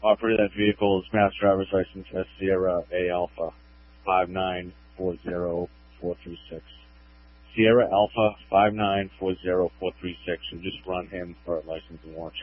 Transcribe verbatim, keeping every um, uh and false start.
Operator of that vehicle is Mass Driver's License S Sierra A Alpha five nine four zero four three six. Sierra Alpha five nine four zero four three six, and just run him for a license and warrant check.